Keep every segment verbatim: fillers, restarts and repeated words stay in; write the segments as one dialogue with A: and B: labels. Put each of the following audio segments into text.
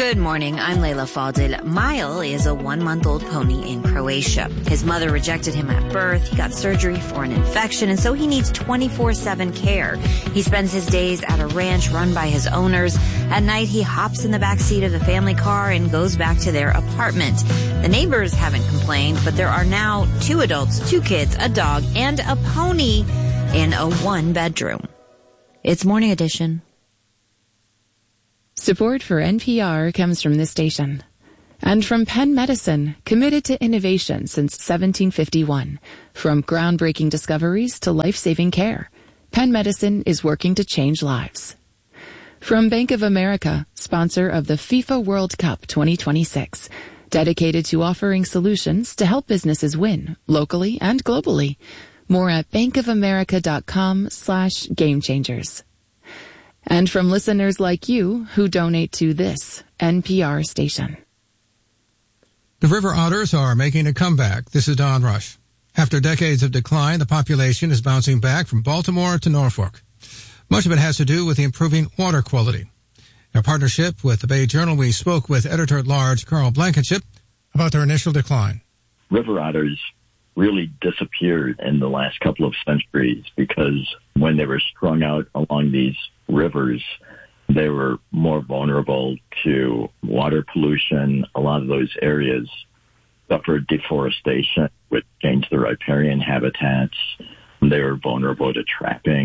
A: Good morning. I'm Layla Faldil. Mile is a one-month-old pony in Croatia. His mother rejected him at birth. He got surgery for an infection, and so he needs twenty-four seven care. He spends his days at a ranch run by his owners. At night, he hops in the back seat of the family car and goes back to their apartment. The neighbors haven't complained, but there are now two adults, two kids, a dog, and a pony in a one-bedroom. It's Morning Edition.
B: Support for N P R comes from this station and from Penn Medicine, committed to innovation since seventeen fifty-one. From groundbreaking discoveries to life-saving care, Penn Medicine is working to change lives. From Bank of America, sponsor of the FIFA World Cup twenty twenty-six, dedicated to offering solutions to help businesses win locally and globally. More at bankofamerica.com slash game changers. And from listeners like you who donate to this N P R station.
C: The river otters are making a comeback. This is Don Rush. After decades of decline, the population is bouncing back from Baltimore to Norfolk. Much of it has to do with the improving water quality. In a partnership with the Bay Journal, we spoke with editor-at-large Carl Blankenship about their initial decline.
D: River otters really disappeared in the last couple of centuries because when they were strung out along these rivers, they were more vulnerable to water pollution. A lot of those areas suffered deforestation, which changed the riparian habitats. They were vulnerable to trapping,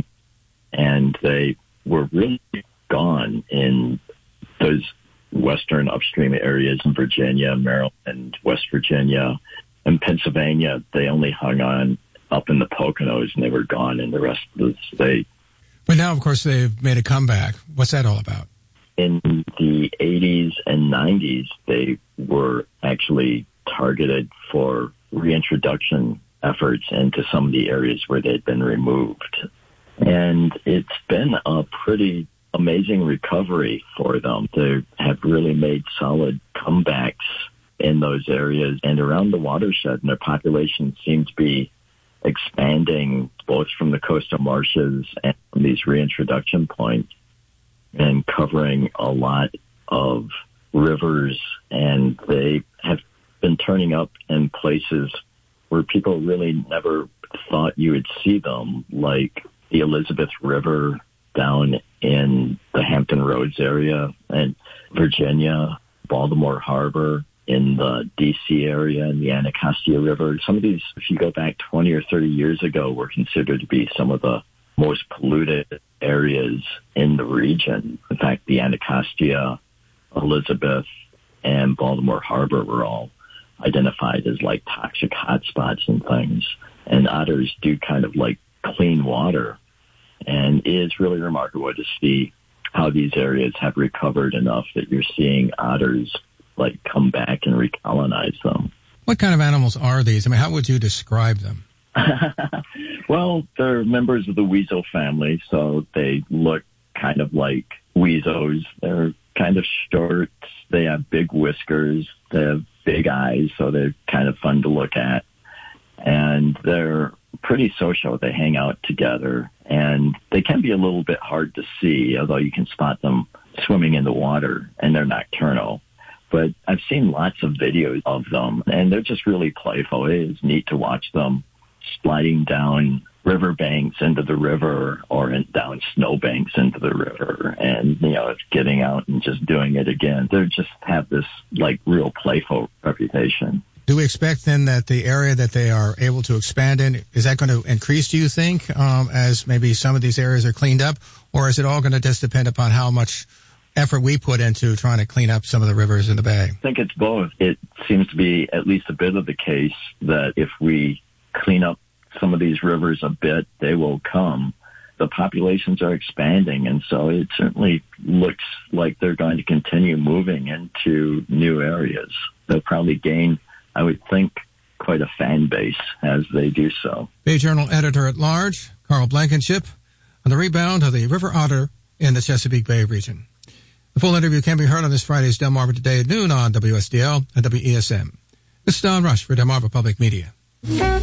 D: and they were really gone in those western upstream areas in Virginia, Maryland, West Virginia. In Pennsylvania, they only hung on up in the Poconos, and they were gone in the rest of the state.
C: But now, of course, they've made a comeback. What's that all about?
D: In the eighties and nineties, they were actually targeted for reintroduction efforts into some of the areas where they'd been removed. And it's been a pretty amazing recovery for them. They have really made solid comebacks in those areas and around the watershed, and their population seems to be expanding both from the coastal marshes and from these reintroduction points and covering a lot of rivers. And they have been turning up in places where people really never thought you would see them, like the Elizabeth River down in the Hampton Roads area and Virginia, Baltimore Harbor, in the D C area and the Anacostia River. Some of these, if you go back twenty or thirty years ago, were considered to be some of the most polluted areas in the region. In fact, the Anacostia, Elizabeth, and Baltimore Harbor were all identified as like toxic hotspots and things. And otters do kind of like clean water. And it is really remarkable to see how these areas have recovered enough that you're seeing otters like come back and recolonize them.
C: What kind of animals are these? I mean, how would you describe them?
D: Well, they're members of the weasel family, so they look kind of like weasels. They're kind of short. They have big whiskers. They have big eyes, so they're kind of fun to look at. And they're pretty social. They hang out together, and they can be a little bit hard to see, although you can spot them swimming in the water, and they're nocturnal. But I've seen lots of videos of them, and they're just really playful. It is neat to watch them sliding down riverbanks into the river or in, down snowbanks into the river and, you know, getting out and just doing it again. They just have this, like, real playful reputation.
C: Do we expect, then, that the area that they are able to expand in, is that going to increase, do you think, um, as maybe some of these areas are cleaned up? Or is it all going to just depend upon how much effort we put into trying to clean up some of the rivers in the Bay?
D: I think it's both. It seems to be at least a bit of the case that if we clean up some of these rivers a bit, they will come. The populations are expanding, and so it certainly looks like they're going to continue moving into new areas. They'll probably gain, I would think, quite a fan base as they do so.
C: Bay Journal editor-at-large, Carl Blankenship, on the rebound of the river otter in the Chesapeake Bay region. The full interview can be heard on this Friday's Delmarva Today at noon on W S D L and W E S M. This is Don Rush for Delmarva Public Media.